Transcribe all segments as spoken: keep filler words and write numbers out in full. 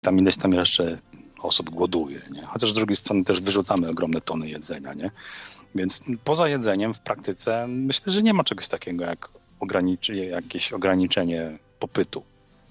tam ileś tam jeszcze osób głoduje, nie? Chociaż z drugiej strony też wyrzucamy ogromne tony jedzenia, nie? Więc poza jedzeniem w praktyce myślę, że nie ma czegoś takiego jak ograniczy, jakieś ograniczenie popytu.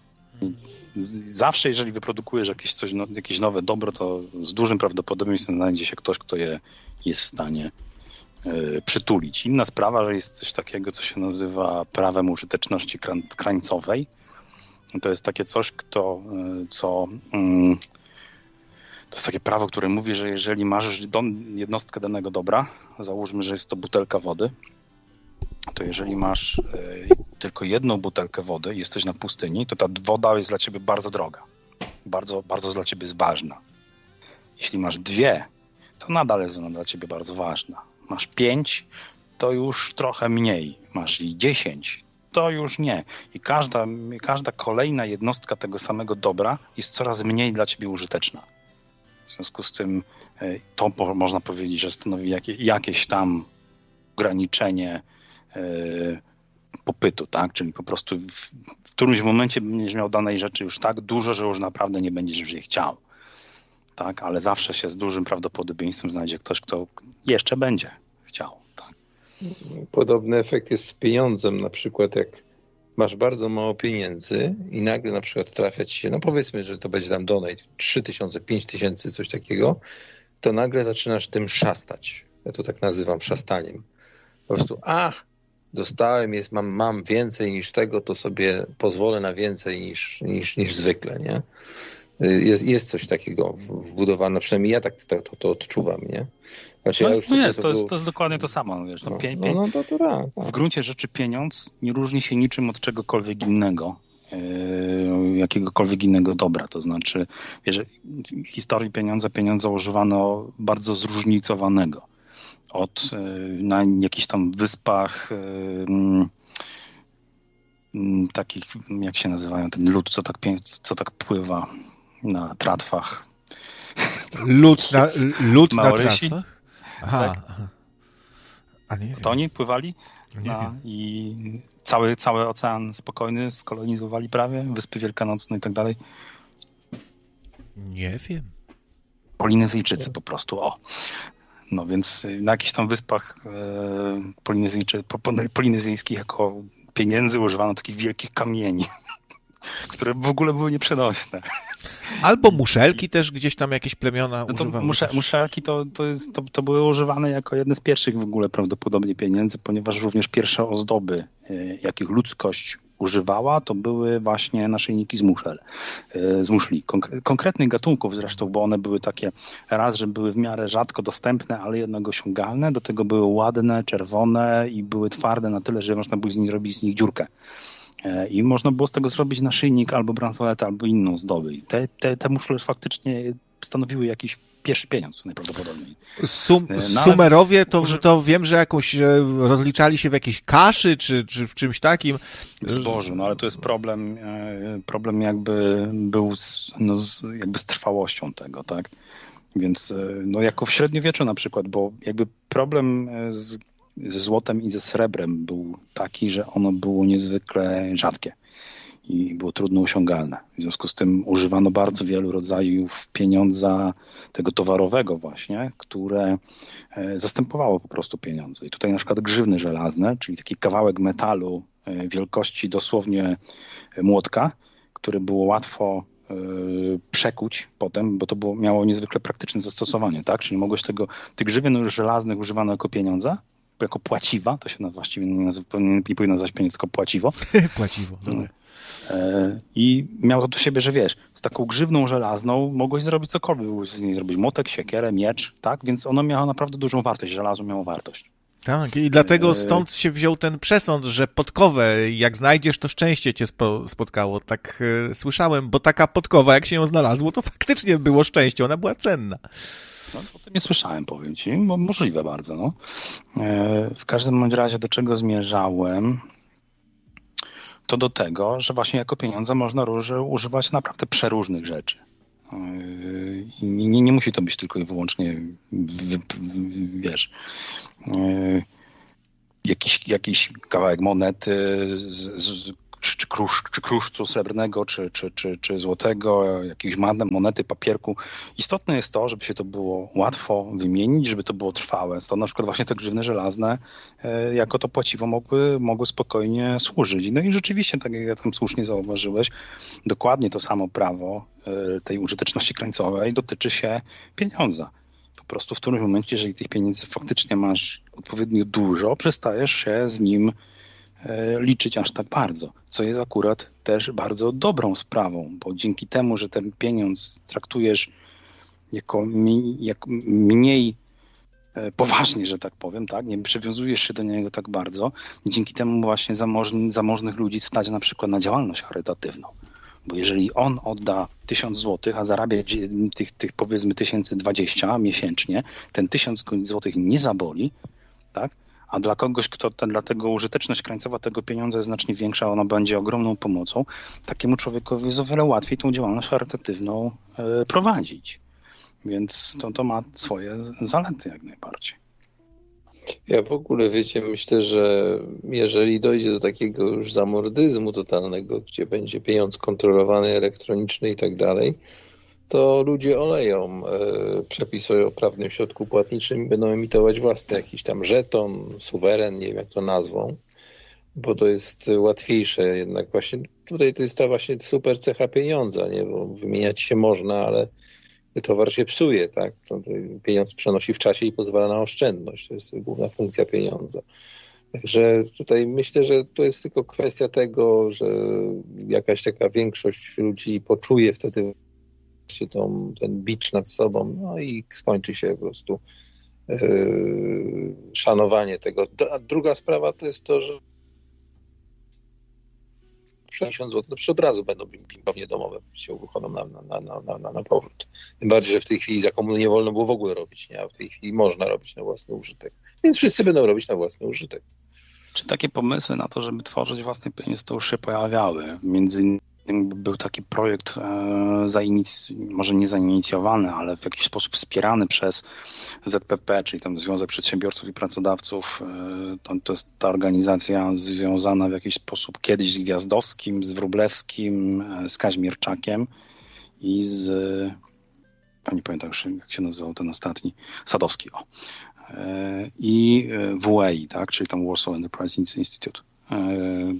Zawsze, jeżeli wyprodukujesz jakieś, coś, no, jakieś nowe dobro, to z dużym prawdopodobieństwem znajdzie się ktoś, kto je jest w stanie y, przytulić. Inna sprawa, że jest coś takiego, co się nazywa prawem użyteczności kran- krańcowej. To jest takie coś, kto, y, co... Y, To jest takie prawo, które mówi, że jeżeli masz jednostkę danego dobra, załóżmy, że jest to butelka wody, to jeżeli masz y, tylko jedną butelkę wody i jesteś na pustyni, to ta woda jest dla ciebie bardzo droga. Bardzo, bardzo dla ciebie jest ważna. Jeśli masz dwie, to nadal jest ona dla ciebie bardzo ważna. Masz pięć, to już trochę mniej. Masz i dziesięć, to już nie. I każda, każda kolejna jednostka tego samego dobra jest coraz mniej dla ciebie użyteczna. W związku z tym to można powiedzieć, że stanowi jakie, jakieś tam ograniczenie yy, popytu, tak? Czyli po prostu w, w którymś momencie będziesz miał danej rzeczy już tak dużo, że już naprawdę nie będziesz już jej chciał. Tak? Ale zawsze się z dużym prawdopodobieństwem znajdzie ktoś, kto jeszcze będzie chciał. Tak? Podobny efekt jest z pieniądzem, na przykład jak masz bardzo mało pieniędzy i nagle na przykład trafia ci się, no powiedzmy, że to będzie tam donate, trzy tysiące, pięć tysięcy, coś takiego, to nagle zaczynasz tym szastać. Ja to tak nazywam szastaniem. Po prostu, a, dostałem, jest, mam, mam więcej niż tego, to sobie pozwolę na więcej niż, niż, niż zwykle, nie? Jest, jest coś takiego wbudowane, przynajmniej ja tak to, to, to odczuwam, nie? Znaczy, no, ja już no to, jest, to, to, było... jest, to jest dokładnie to samo. Wiesz, no, no, pie, no, pie... no to, to ra, tak. W gruncie rzeczy pieniądz nie różni się niczym od czegokolwiek innego, yy, jakiegokolwiek innego dobra. To znaczy, wiesz, w historii pieniądza pieniądza używano bardzo zróżnicowanego. Od yy, na jakichś tam wyspach yy, yy, takich, jak się nazywają, ten lód, co tak, co tak pływa na tratwach. Lód na, lód na Maorysi? tratwach? Aha. Tak? A nie wiem. To oni pływali Nie na, wiem. i cały, cały ocean spokojny skolonizowali prawie, Wyspy Wielkanocne i tak dalej. Nie wiem. Polinezyjczycy po prostu, o. No więc na jakichś tam wyspach e, polinezyjczy, po, polinezyjskich jako pieniędzy używano takich wielkich kamieni, które w ogóle były nieprzenośne. Albo muszelki też gdzieś tam jakieś plemiona No to używały. musza, muszelki to, to, jest, to, to były używane jako jedne z pierwszych w ogóle prawdopodobnie pieniędzy, ponieważ również pierwsze ozdoby, jakich ludzkość używała, to były właśnie naszyjniki z muszel, z muszli. Konk- konkretnych gatunków zresztą, bo one były takie, raz, że były w miarę rzadko dostępne, ale jednak osiągalne, do tego były ładne, czerwone i były twarde na tyle, że można było z nich robić z nich dziurkę. I można było z tego zrobić naszyjnik albo bransoletę, albo inną zdobę. I te, te, te muszle faktycznie stanowiły jakiś pierwszy pieniądz najprawdopodobniej. Sum, no, sumerowie to, że to wiem, że jakąś rozliczali się w jakiejś kaszy, czy, czy w czymś takim. W zbożu, no ale to jest problem, problem jakby był z, no, z, jakby z trwałością tego, tak? Więc no jako w średniowieczu na przykład, bo jakby problem z ze złotem i ze srebrem był taki, że ono było niezwykle rzadkie i było trudno osiągalne. W związku z tym używano bardzo wielu rodzajów pieniądza tego towarowego właśnie, które zastępowało po prostu pieniądze. I tutaj na przykład grzywny żelazne, czyli taki kawałek metalu wielkości dosłownie młotka, który było łatwo przekuć potem, bo to było, miało niezwykle praktyczne zastosowanie, tak? Czyli mogłeś tego, tych grzywien żelaznych używano jako pieniądza, jako płaciwa, to się właściwie nie, nazywa, nie powinno nazywać pieniądz, tylko płaciwo. Płaciwo, no. I miało to do siebie, że wiesz, z taką grzywną żelazną mogłeś zrobić cokolwiek, mogłeś z niej zrobić motek, siekierę, miecz, tak? Więc ono miało naprawdę dużą wartość, żelazo miało wartość. Tak, i dlatego stąd się wziął ten przesąd, że podkowę, jak znajdziesz, to szczęście cię spo, spotkało. Tak e, słyszałem, bo taka podkowa, jak się ją znalazło, to faktycznie było szczęście, ona była cenna. No, o tym nie słyszałem, powiem ci, bo możliwe bardzo. No. E, w każdym bądź razie, do czego zmierzałem, to do tego, że właśnie jako pieniądze można róże, używać naprawdę przeróżnych rzeczy. E, nie, nie, nie musi to być tylko i wyłącznie, w, w, wiesz, e, jakiś, jakiś kawałek monety z, z, czy, czy, krusz, czy kruszcu srebrnego, czy, czy, czy, czy złotego, jakiejś monety, papierku. Istotne jest to, żeby się to było łatwo wymienić, żeby to było trwałe. Stąd na przykład właśnie te grzywny żelazne e, jako to płaciwo mogły, mogły spokojnie służyć. No i rzeczywiście, tak jak tam słusznie zauważyłeś, dokładnie to samo prawo e, tej użyteczności krańcowej dotyczy się pieniądza. Po prostu w którymś momencie, jeżeli tych pieniędzy faktycznie masz odpowiednio dużo, przestajesz się z nim liczyć aż tak bardzo, co jest akurat też bardzo dobrą sprawą, bo dzięki temu, że ten pieniądz traktujesz jako mi, jak mniej poważnie, że tak powiem, tak, nie przywiązujesz się do niego tak bardzo, dzięki temu właśnie zamożny, zamożnych ludzi stać na przykład na działalność charytatywną. Bo jeżeli on odda tysiąc złotych, a zarabia tych, tych powiedzmy tysięcy dwadzieścia miesięcznie, ten tysiąc złotych nie zaboli, tak? A dla kogoś, kto ten, dlatego użyteczność krańcowa tego pieniądza jest znacznie większa, ona będzie ogromną pomocą, takiemu człowiekowi jest o wiele łatwiej tą działalność charytatywną y, prowadzić. Więc to, to ma swoje zalety jak najbardziej. Ja w ogóle, wiecie, myślę, że jeżeli dojdzie do takiego już zamordyzmu totalnego, gdzie będzie pieniądz kontrolowany, elektroniczny i tak dalej, to ludzie oleją e, przepisy o prawnym środku płatniczym i będą emitować własny jakiś tam żeton, suweren, nie wiem jak to nazwą, bo to jest łatwiejsze jednak właśnie. Tutaj to jest ta właśnie super cecha pieniądza, nie? Bo wymieniać się można, ale towar się psuje, tak? Pieniądz przenosi w czasie i pozwala na oszczędność. To jest główna funkcja pieniądza. Także tutaj myślę, że to jest tylko kwestia tego, że jakaś taka większość ludzi poczuje wtedy Tą, ten bicz nad sobą, no i skończy się po prostu yy, szanowanie tego. A druga sprawa to jest to, że pięćdziesiąt złotych, to przecież od razu będą bimbownie domowe się uruchomią na, na, na, na, na, na powrót. Tym bardziej, że w tej chwili za komuny nie wolno było w ogóle robić, nie? A w tej chwili można robić na własny użytek. Więc wszyscy będą robić na własny użytek. Czy takie pomysły na to, żeby tworzyć własny pieniądz, to już się pojawiały? Między innymi był taki projekt, e, zainic- może nie zainicjowany, ale w jakiś sposób wspierany przez Z P P, czyli tam Związek Przedsiębiorców i Pracodawców. E, to, to jest ta organizacja związana w jakiś sposób kiedyś z Gwiazdowskim, z Wróblewskim, e, z Kaźmierczakiem i z, e, nie pamiętam już jak się nazywał ten ostatni, Sadowski, o. E, i W A I, tak, czyli tam Warsaw Enterprise Institute. E,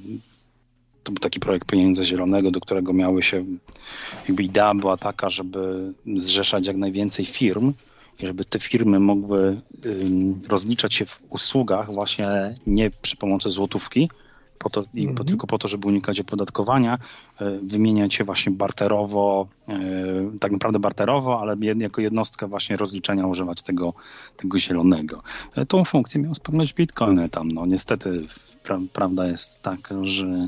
To był taki projekt pieniądza zielonego, do którego miały się, jakby idea była taka, żeby zrzeszać jak najwięcej firm i żeby te firmy mogły um, rozliczać się w usługach właśnie nie przy pomocy złotówki, po to, i po, tylko po to, żeby unikać opodatkowania, y, wymieniać się właśnie barterowo, y, tak naprawdę barterowo, ale jed, jako jednostkę właśnie rozliczenia używać tego, tego zielonego. Y, tą funkcję miał spełniać Bitcoiny tam. No niestety pra, prawda jest taka, że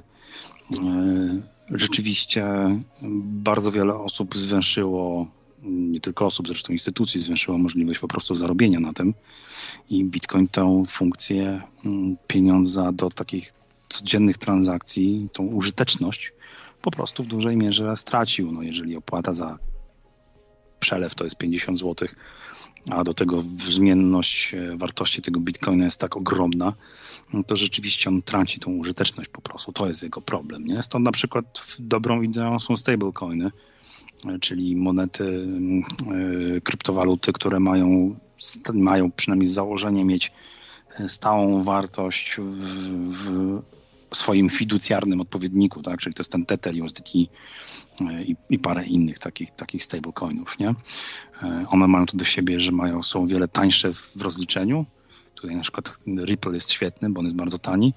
rzeczywiście bardzo wiele osób zwęszyło, nie tylko osób, zresztą instytucji zwęszyło możliwość po prostu zarobienia na tym i Bitcoin tę funkcję pieniądza do takich codziennych transakcji, tą użyteczność po prostu w dużej mierze stracił. No jeżeli opłata za przelew to jest pięćdziesiąt złotych, a do tego zmienność wartości tego Bitcoina jest tak ogromna, no to rzeczywiście on traci tą użyteczność po prostu. To jest jego problem. Nie? Stąd na przykład dobrą ideą są stablecoiny, czyli monety, yy, kryptowaluty, które mają, mają przynajmniej z założenia mieć stałą wartość w, w swoim fiducjarnym odpowiedniku, tak? Czyli to jest ten Tether, U S D T i, i parę innych takich, takich stablecoinów. Nie? One mają to do siebie, że mają, są o wiele tańsze w rozliczeniu. Tutaj na przykład Ripple jest świetny, bo on jest bardzo tani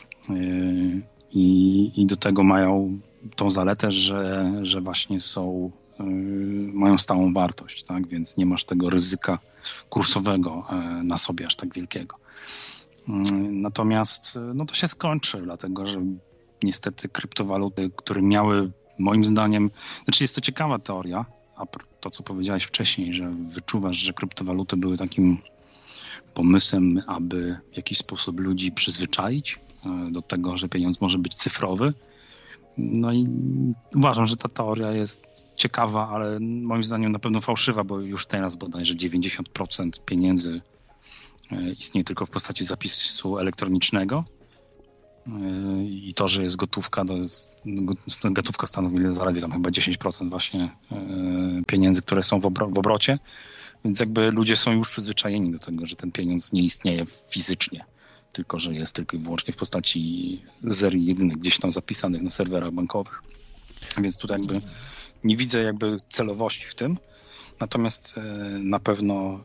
i, i do tego mają tą zaletę, że, że właśnie są, mają stałą wartość, tak? Więc nie masz tego ryzyka kursowego na sobie aż tak wielkiego. Natomiast no to się skończy, dlatego że niestety kryptowaluty, które miały moim zdaniem, znaczy jest to ciekawa teoria, a to co powiedziałeś wcześniej, że wyczuwasz, że kryptowaluty były takim pomysłem, aby w jakiś sposób ludzi przyzwyczaić do tego, że pieniądz może być cyfrowy. No i uważam, że ta teoria jest ciekawa, ale moim zdaniem na pewno fałszywa, bo już teraz bodajże dziewięćdziesiąt procent pieniędzy istnieje tylko w postaci zapisu elektronicznego i to, że jest gotówka, to jest gotówka stanowi zaledwie tam chyba dziesięć procent właśnie pieniędzy, które są w, obro- w obrocie, więc jakby ludzie są już przyzwyczajeni do tego, że ten pieniądz nie istnieje fizycznie, tylko że jest tylko i wyłącznie w postaci zer i jedynek gdzieś tam zapisanych na serwerach bankowych, więc tutaj jakby nie widzę jakby celowości w tym, natomiast na pewno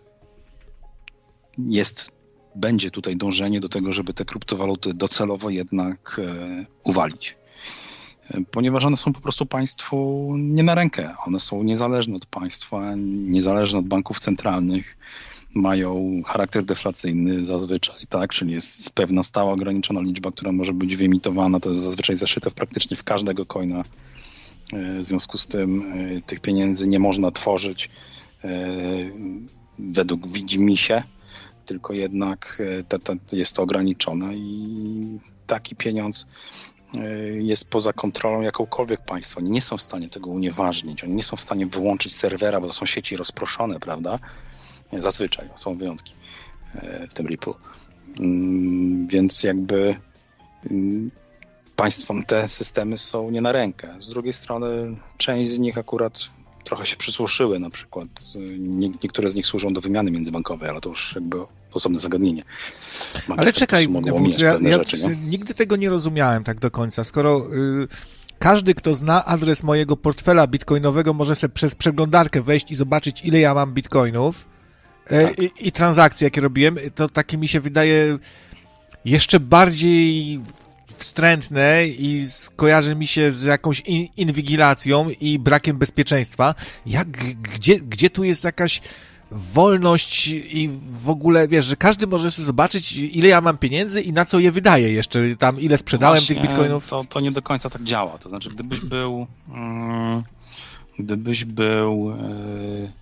jest będzie tutaj dążenie do tego, żeby te kryptowaluty docelowo jednak e, uwalić. E, ponieważ one są po prostu państwu nie na rękę. One są niezależne od państwa, niezależne od banków centralnych, mają charakter deflacyjny zazwyczaj, tak? Czyli jest pewna stała, ograniczona liczba, która może być wyemitowana. To jest zazwyczaj zaszyte w praktycznie w każdego coina. E, w związku z tym e, tych pieniędzy nie można tworzyć e, według widzimisię, tylko jednak te, te, jest to ograniczone i taki pieniądz jest poza kontrolą jakąkolwiek państwa. Oni nie są w stanie tego unieważnić, oni nie są w stanie wyłączyć serwera, bo to są sieci rozproszone, prawda? Zazwyczaj są wyjątki w tym Ripple. Więc jakby państwom te systemy są nie na rękę. Z drugiej strony część z nich akurat trochę się przysłuszyły, na przykład nie, niektóre z nich służą do wymiany międzybankowej, ale to już jakby osobne zagadnienie. Banki ale czekaj, ja, ja rzeczy, nie? nigdy tego nie rozumiałem tak do końca. Skoro y, każdy, kto zna adres mojego portfela bitcoinowego, może sobie przez przeglądarkę wejść i zobaczyć, ile ja mam bitcoinów y, tak. i, i transakcje, jakie robiłem, to takie mi się wydaje jeszcze bardziej wstrętne i skojarzy mi się z jakąś in, inwigilacją i brakiem bezpieczeństwa. Jak, gdzie, gdzie tu jest jakaś wolność i w ogóle, wiesz, że każdy może sobie zobaczyć, ile ja mam pieniędzy i na co je wydaję jeszcze, tam ile sprzedałem Właśnie, tych bitcoinów. To, to nie do końca tak działa. To znaczy, gdybyś był mm, gdybyś był yy,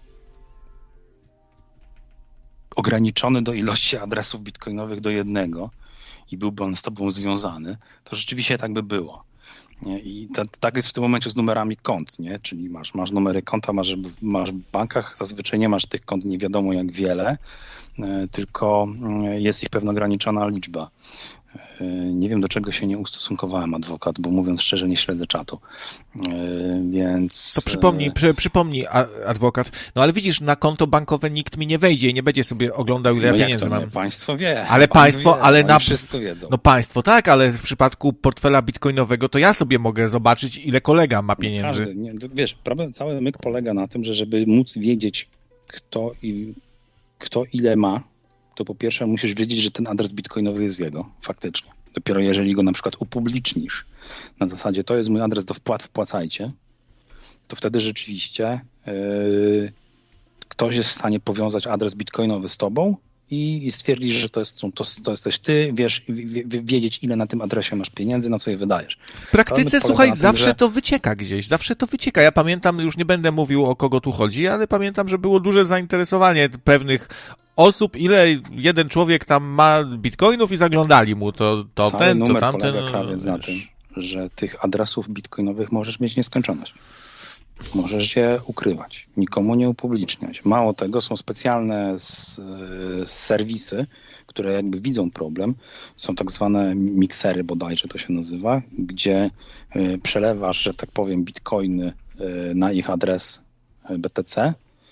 ograniczony do ilości adresów bitcoinowych do jednego i byłby on z tobą związany, to rzeczywiście tak by było. Nie? I ta, tak jest w tym momencie z numerami kont, nie? Czyli masz, masz numery konta, masz, masz w bankach, zazwyczaj nie masz tych kont nie wiadomo jak wiele, tylko jest ich pewna ograniczona liczba. Nie wiem, do czego się nie ustosunkowałem, adwokat, bo mówiąc szczerze, nie śledzę czatu. Więc... To przypomnij, przy, przypomnij, adwokat. No ale widzisz, na konto bankowe nikt mi nie wejdzie i nie będzie sobie oglądał, ile no ja pieniędzy mam. Nie? Państwo wie. Ale państwo, wie, ale na... wszystko wiedzą. No państwo tak, ale w przypadku portfela bitcoinowego to ja sobie mogę zobaczyć, ile kolega ma pieniędzy. Każdy, nie, wiesz, problem, cały myk polega na tym, że żeby móc wiedzieć, kto, i, kto ile ma, to po pierwsze musisz wiedzieć, że ten adres bitcoinowy jest jego, faktycznie. Dopiero jeżeli go na przykład upublicznisz na zasadzie to jest mój adres do wpłat, wpłacajcie, to wtedy rzeczywiście yy, ktoś jest w stanie powiązać adres bitcoinowy z tobą i, i stwierdzić, że to, jest, to, to jesteś ty, wiesz, w, w, wiedzieć ile na tym adresie masz pieniędzy, na co je wydajesz. W praktyce, słuchaj, tym, zawsze że... to wycieka gdzieś, zawsze to wycieka. Ja pamiętam, już nie będę mówił o kogo tu chodzi, ale pamiętam, że było duże zainteresowanie pewnych osób, ile jeden człowiek tam ma bitcoinów i zaglądali mu to, to Cały ten, numer to tamten. Polega prawie no, na tym, że tych adresów bitcoinowych możesz mieć nieskończoność. Możesz je ukrywać, nikomu nie upubliczniać. Mało tego, są specjalne s, s, serwisy, które jakby widzą problem. Są tak zwane miksery bodajże to się nazywa, gdzie y, przelewasz, że tak powiem, bitcoiny y, na ich adres B T C.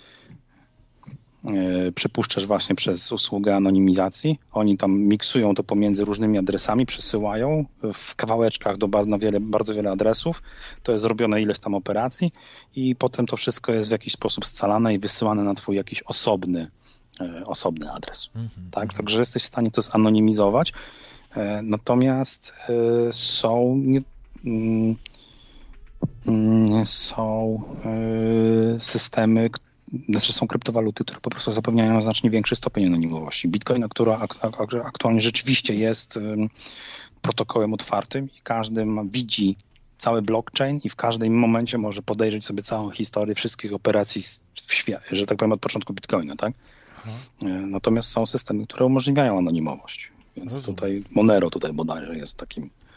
Przepuszczasz właśnie przez usługę anonimizacji. Oni tam miksują to pomiędzy różnymi adresami, przesyłają w kawałeczkach do bardzo wiele, bardzo wiele adresów. To jest zrobione ileś tam operacji i potem to wszystko jest w jakiś sposób scalane i wysyłane na twój jakiś osobny, osobny adres. Mm-hmm. Tak? Także jesteś w stanie to zanonimizować. Natomiast są są systemy, znaczy są kryptowaluty, które po prostu zapewniają znacznie większy stopień anonimowości. Bitcoin, który aktualnie rzeczywiście jest protokołem otwartym i każdy ma, widzi cały blockchain i w każdym momencie może podejrzeć sobie całą historię wszystkich operacji w świecie, że tak powiem od początku Bitcoina, tak? Mhm. Natomiast są systemy, które umożliwiają anonimowość. Więc Rozumiem. Tutaj Monero tutaj bodajże jest takim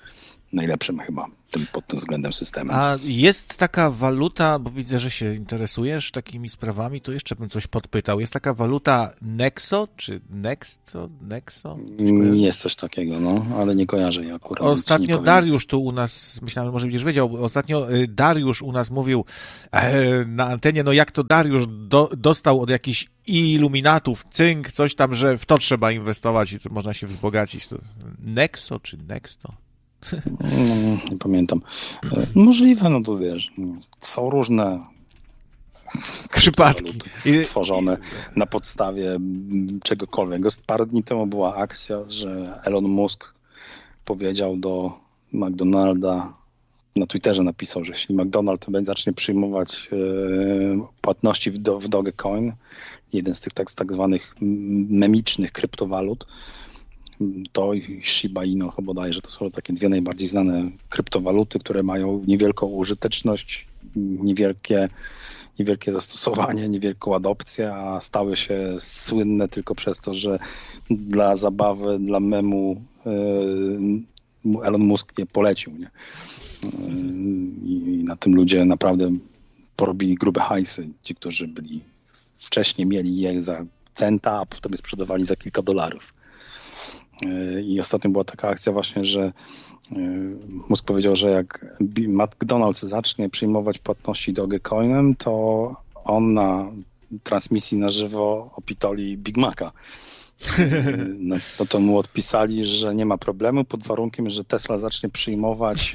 najlepszym chyba tym, pod tym względem systemem. A jest taka waluta, bo widzę, że się interesujesz takimi sprawami, to jeszcze bym coś podpytał. Jest taka waluta Nexo, czy Nexto? Nexo? Jest coś takiego, no, ale nie kojarzę jej akurat. Ostatnio Dariusz tu u nas, myślałem, że może będziesz wiedział, ostatnio Dariusz u nas mówił e, na antenie, no jak to Dariusz do, dostał od jakichś iluminatów cynk, coś tam, że w to trzeba inwestować i to można się wzbogacić. To Nexo czy Nexto? No, nie pamiętam. Możliwe, no to wiesz, są różne przypadki tworzone na podstawie czegokolwiek. Parę dni temu była akcja, że Elon Musk powiedział do McDonalda, na Twitterze napisał, że jeśli McDonald zacznie przyjmować płatności w, do, w Dogecoin, jeden z tych tak, tak zwanych memicznych kryptowalut, to i Shiba Inu chyba bodajże, to są takie dwie najbardziej znane kryptowaluty, które mają niewielką użyteczność, niewielkie, niewielkie zastosowanie, niewielką adopcję, a stały się słynne tylko przez to, że dla zabawy, dla memu yy, Elon Musk je polecił. Nie? Yy, I na tym ludzie naprawdę porobili grube hajsy. Ci, którzy byli wcześniej mieli je za centa, a potem je sprzedawali za kilka dolarów. I ostatnio była taka akcja właśnie, że Musk powiedział, że jak McDonald's zacznie przyjmować płatności Dogecoinem, to on na transmisji na żywo opitoli Big Maca. No to, to mu odpisali, że nie ma problemu pod warunkiem, że Tesla zacznie przyjmować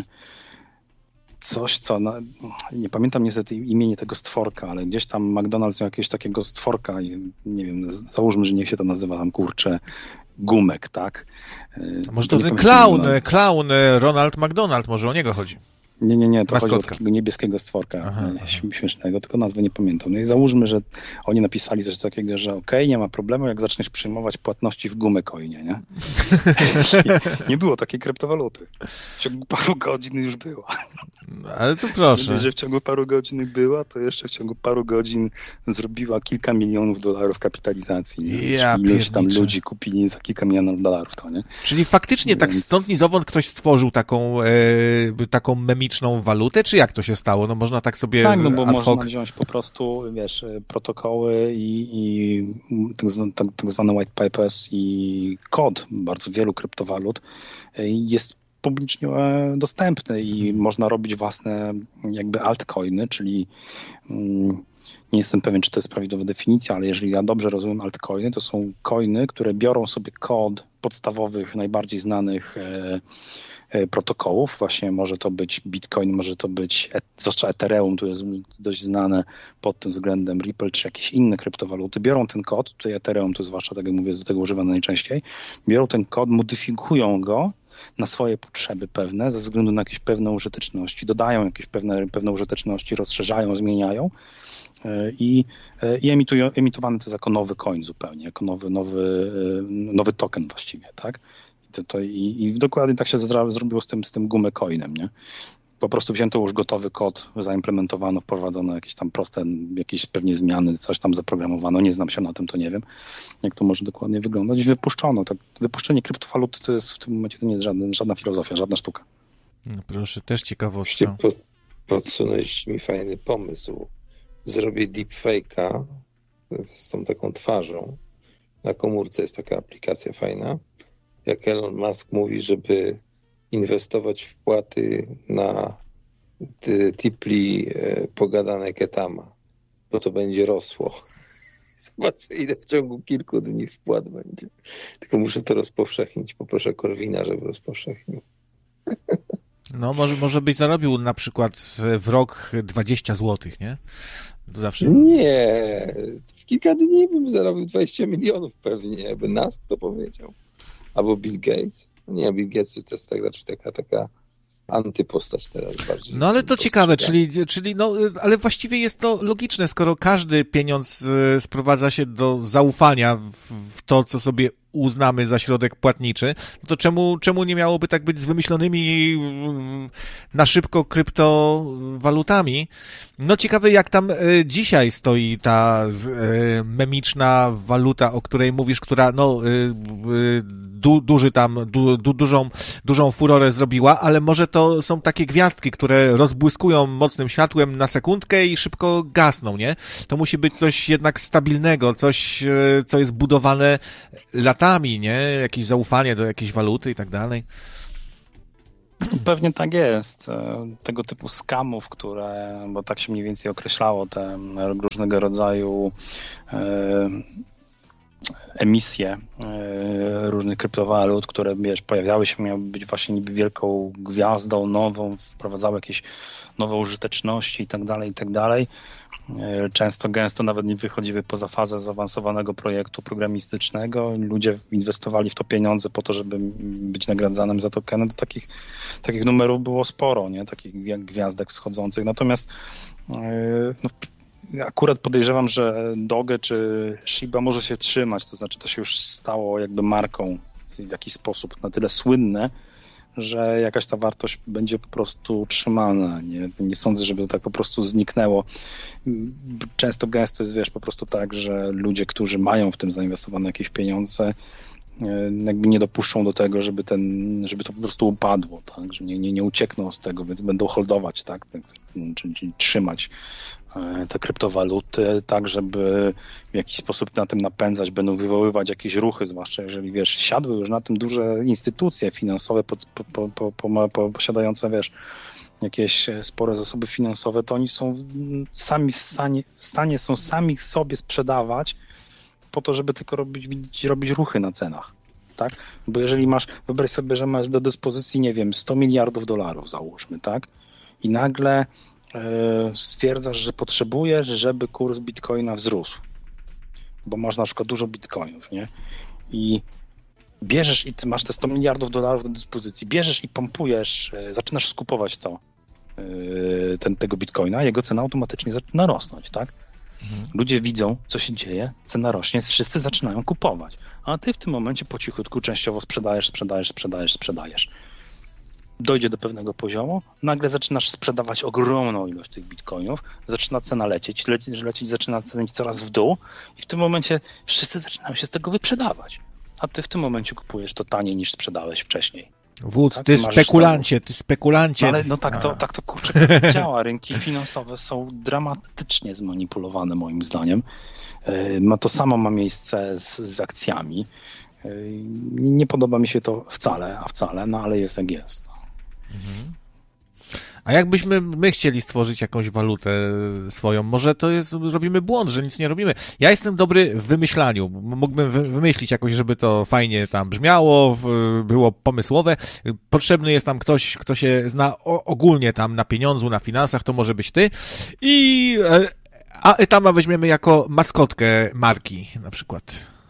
coś, co... Na, nie pamiętam niestety imienia tego stworka, ale gdzieś tam McDonald's miał jakiegoś takiego stworka, nie wiem, załóżmy, że niech się to nazywa tam, kurczę, gumek, tak? A może to ten clown, clown Ronald McDonald, może o niego chodzi. Nie, nie, nie, to Maskotka. Chodzi o takiego niebieskiego stworka aha, śmiesznego, tylko nazwy nie pamiętam. No i załóżmy, że oni napisali coś takiego, że okej, okay, nie ma problemu, jak zaczniesz przyjmować płatności w Gumecoinie, nie? Nie było takiej kryptowaluty. W ciągu paru godzin już była. Ale to proszę. Nie, że w ciągu paru godzin była, to jeszcze w ciągu paru godzin zrobiła kilka milionów dolarów kapitalizacji. Ja ileś tam ludzi kupili za kilka milionów dolarów to, nie? Czyli faktycznie Więc... tak stąd ni zowąd ktoś stworzył taką, e, taką memiczną walutę, czy jak to się stało? No można tak sobie Tak, no bo ad można hoc... wziąć po prostu, wiesz, protokoły i, i tak, zwane, tak, tak zwane white papers i kod bardzo wielu kryptowalut jest publicznie dostępny i można robić własne jakby altcoiny, czyli mm, nie jestem pewien, czy to jest prawidłowa definicja, ale jeżeli ja dobrze rozumiem altcoiny, to są coiny, które biorą sobie kod podstawowych, najbardziej znanych e, e, protokołów. Właśnie może to być Bitcoin, może to być, zwłaszcza Ethereum, tu jest dość znane pod tym względem, Ripple, czy jakieś inne kryptowaluty. Biorą ten kod, tutaj Ethereum, to zwłaszcza, tak jak mówię, do tego używam najczęściej, biorą ten kod, modyfikują go na swoje potrzeby pewne, ze względu na jakieś pewne użyteczności, dodają jakieś pewne, pewne użyteczności, rozszerzają, zmieniają i, i emitują, emitowany to jest jako nowy coin zupełnie, jako nowy, nowy, nowy token właściwie, tak? I, to, to, i, i dokładnie tak się zra, zrobiło z tym, z tym Gumecoinem, nie? Po prostu wzięto już gotowy kod, zaimplementowano, wprowadzono jakieś tam proste, jakieś pewnie zmiany, coś tam zaprogramowano, nie znam się na tym, to nie wiem, jak to może dokładnie wyglądać. Wypuszczono. Tak, wypuszczenie kryptowaluty to jest w tym momencie to nie jest żadna, żadna filozofia, żadna sztuka. No proszę, też ciekawostka. Pod, podsunąć mi fajny pomysł. Zrobię deepfake'a z tą taką twarzą. Na komórce jest taka aplikacja fajna. Jak Elon Musk mówi, żeby inwestować wpłaty na tipli pogadane Ketama, bo to będzie rosło. Zobaczę, ile w ciągu kilku dni wpłat będzie. Tylko muszę to rozpowszechnić. Poproszę Korwina, żeby rozpowszechnił. No, może, może byś zarobił na przykład w rok dwadzieścia złotych, nie? To zawsze... Nie, w kilka dni bym zarobił dwadzieścia milionów pewnie, jakby Musk to powiedział. Albo Bill Gates. Nie, Bill Gates to jest tak, raczej taka, taka antypostać teraz bardziej. No ale to ciekawe, czyli, czyli no, ale właściwie jest to logiczne, skoro każdy pieniądz sprowadza się do zaufania w, w to, co sobie uznamy za środek płatniczy, no to czemu, czemu nie miałoby tak być z wymyślonymi na szybko kryptowalutami? No ciekawe, jak tam dzisiaj stoi ta memiczna waluta, o której mówisz, która no du, duży tam, du, du, dużą, dużą furorę zrobiła, ale może to są takie gwiazdki, które rozbłyskują mocnym światłem na sekundkę i szybko gasną, nie? To musi być coś jednak stabilnego, coś, co jest budowane latami, nie? Jakieś zaufanie do jakiejś waluty i tak dalej. Pewnie tak jest. Tego typu skamów, które, bo tak się mniej więcej określało, te różnego rodzaju emisje różnych kryptowalut, które, wiesz, pojawiały się, miały być właśnie niby wielką gwiazdą nową, wprowadzały jakieś nowe użyteczności i tak dalej, i tak dalej. Często, gęsto nawet nie wychodziły poza fazę zaawansowanego projektu programistycznego. Ludzie inwestowali w to pieniądze po to, żeby być nagradzanym za tokeny. Do takich, takich numerów było sporo, nie? Takich gwiazdek wschodzących. Natomiast no, akurat podejrzewam, że Doge czy Shiba może się trzymać, to znaczy to się już stało jakby marką w jakiś sposób na tyle słynne, że jakaś ta wartość będzie po prostu utrzymana. Nie, nie sądzę, żeby to tak po prostu zniknęło. Często gęsto jest, wiesz, po prostu tak, że ludzie, którzy mają w tym zainwestowane jakieś pieniądze, jakby nie dopuszczą do tego, żeby ten, żeby to po prostu upadło, tak, że nie, nie, nie uciekną z tego, więc będą holdować, tak, czyli, czyli trzymać te kryptowaluty, tak, żeby w jakiś sposób na tym napędzać, będą wywoływać jakieś ruchy, zwłaszcza jeżeli, wiesz, siadły już na tym duże instytucje finansowe po, po, po, po, po, posiadające, wiesz, jakieś spore zasoby finansowe, to oni są sami w stanie, w stanie są sami sobie sprzedawać po to, żeby tylko robić, robić ruchy na cenach, tak? Bo jeżeli masz, wyobraź sobie, że masz do dyspozycji, nie wiem, sto miliardów dolarów, załóżmy, tak? I nagle stwierdzasz, że potrzebujesz, żeby kurs bitcoina wzrósł, bo masz na przykład dużo bitcoinów, nie? I bierzesz i ty masz te sto miliardów dolarów do dyspozycji, bierzesz i pompujesz, zaczynasz skupować to, ten, tego bitcoina, jego cena automatycznie zaczyna rosnąć, tak? Mhm. Ludzie widzą, co się dzieje, cena rośnie, wszyscy zaczynają kupować, a ty w tym momencie po cichutku częściowo sprzedajesz, sprzedajesz, sprzedajesz, sprzedajesz. Dojdzie do pewnego poziomu, nagle zaczynasz sprzedawać ogromną ilość tych bitcoinów, zaczyna cena lecieć, lecieć, lecieć, zaczyna cenić coraz w dół i w tym momencie wszyscy zaczynają się z tego wyprzedawać, a ty w tym momencie kupujesz to taniej niż sprzedałeś wcześniej. Wódz, tak? ty spekulancie, ty spekulancie. No ale no tak to, tak to kurczę działa. Rynki finansowe są dramatycznie zmanipulowane moim zdaniem. Ma to samo ma miejsce z, z akcjami. Nie podoba mi się to wcale, a wcale, no ale jest jak jest. Mhm. A jakbyśmy my chcieli stworzyć jakąś walutę swoją, może to jest, robimy błąd, że nic nie robimy. Ja jestem dobry w wymyślaniu. Mógłbym wymyślić jakoś, żeby to fajnie tam brzmiało, było pomysłowe. Potrzebny jest tam ktoś, kto się zna ogólnie tam na pieniądzu, na finansach, to może być ty. I a Etama weźmiemy jako maskotkę marki na przykład.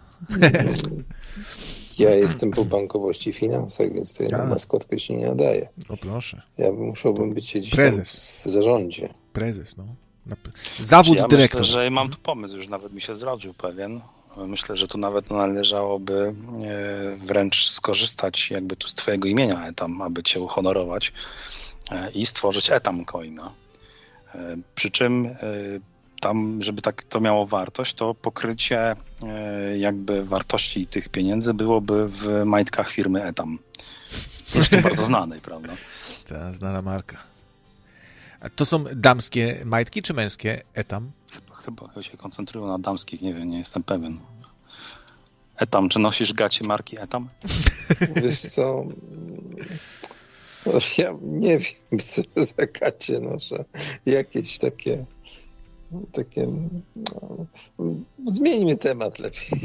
Ja jestem po bankowości i finansach, więc to ja na maskotkę się nie nadaje. O proszę. Ja musiałbym być gdzieś Prezes. tam w zarządzie. Prezes, no. Zawód ja dyrektor. Myślę, że mam tu pomysł, już nawet mi się zrodził pewien. Myślę, że tu nawet należałoby wręcz skorzystać jakby tu z twojego imienia Etam, aby cię uhonorować i stworzyć Etam Coina. Przy czym tam, żeby tak to miało wartość, to pokrycie jakby wartości tych pieniędzy byłoby w majtkach firmy Etam. Zresztą bardzo znanej, prawda? Ta znana marka. A to są damskie majtki czy męskie Etam? Chyba, chyba się koncentrują na damskich, nie wiem, nie jestem pewien. Etam, czy nosisz gacie marki Etam? Wiesz co, no, ja nie wiem, co za gacie noszę. Jakieś takie... Takie, no, zmieńmy temat lepiej.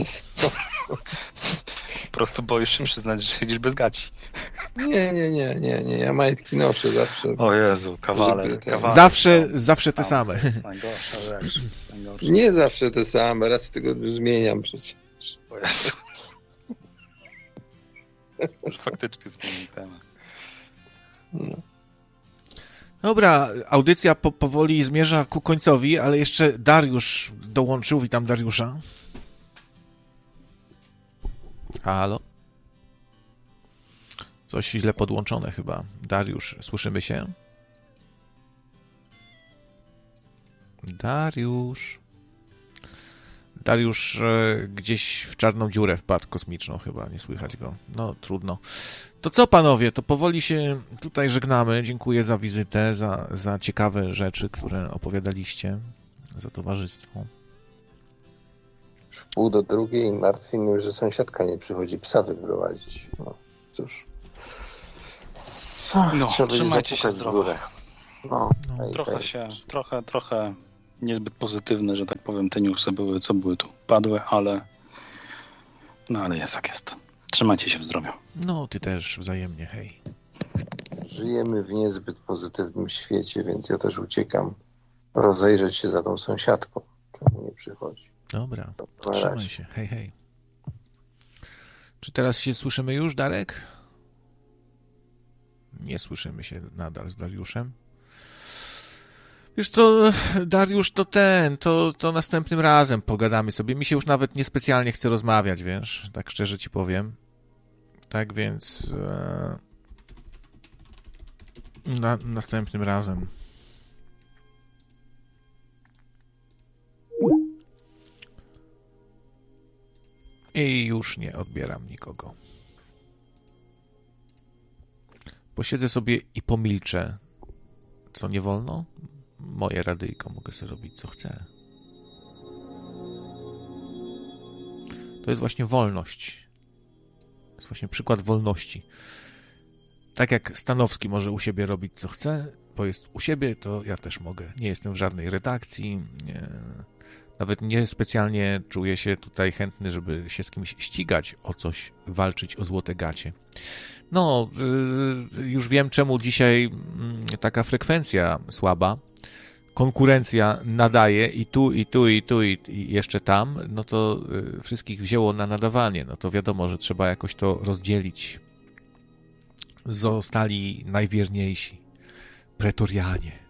Po prostu boisz się przyznać, że siedzisz bez gaci. Nie, nie, nie, nie, nie. Ja majtki noszę zawsze. O Jezu, kawaler. kawaler zawsze, to, zawsze te same. Najgorsza rzecz. Najgorsza. Nie zawsze te same, raz w tygodniu zmieniam przecież. O Jezu. Już faktycznie zmienił temat. No. Dobra, audycja po, powoli zmierza ku końcowi, ale jeszcze Dariusz dołączył. Witam Dariusza. Halo? Coś źle podłączone chyba. Dariusz, słyszymy się? Dariusz. Dariusz e, gdzieś w czarną dziurę wpadł kosmiczną chyba, nie słychać go. No, trudno. To co, panowie, to powoli się tutaj żegnamy. Dziękuję za wizytę, za, za ciekawe rzeczy, które opowiadaliście, za towarzystwo. W pół do drugiej martwi mnie, że sąsiadka nie przychodzi psa wyprowadzić. No, cóż. No, trzymajcie się zdrowo. No, No, trochę hej. się, trochę, trochę niezbyt pozytywne, że tak powiem, te newsy były, co były tu padłe, ale no ale jest jak jest. Trzymajcie się w zdrowiu. No, ty też wzajemnie, hej. Żyjemy w niezbyt pozytywnym świecie, więc ja też uciekam rozejrzeć się za tą sąsiadką. Czemu nie przychodzi? Dobra, to trzymaj się, hej, hej. Czy teraz się słyszymy już, Darek? Nie słyszymy się nadal z Dariuszem. Wiesz co, Dariusz, to ten, to, to następnym razem pogadamy sobie. Mi się już nawet niespecjalnie chce rozmawiać, wiesz, tak szczerze ci powiem. Tak więc e, na, następnym razem. I już nie odbieram nikogo. Posiedzę sobie i pomilczę. Co, nie wolno? Moje radyjko, mogę sobie robić co chcę. To jest właśnie wolność. To jest właśnie przykład wolności. Tak jak Stanowski może u siebie robić co chce, bo jest u siebie, to ja też mogę. Nie jestem w żadnej redakcji. Nie, nawet nie specjalnie czuję się tutaj chętny, żeby się z kimś ścigać o coś, walczyć o złote gacie. No, już wiem, czemu dzisiaj taka frekwencja słaba. Konkurencja nadaje i tu, i tu, i tu, i jeszcze tam, no to wszystkich wzięło na nadawanie. No to wiadomo, że trzeba jakoś to rozdzielić. Zostali najwierniejsi. Pretorianie.